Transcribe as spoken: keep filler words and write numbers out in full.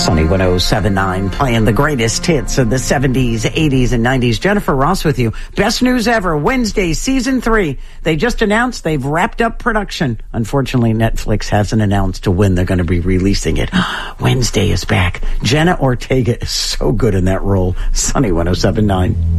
Sunny one oh seven point nine, playing the greatest hits of the seventies, eighties, and nineties. Jennifer Ross with you. Best news ever. Wednesday, season three. They just announced they've wrapped up production. Unfortunately, Netflix hasn't announced to when they're going to be releasing it. Wednesday is back. Jenna Ortega is so good in that role. Sunny one oh seven point nine.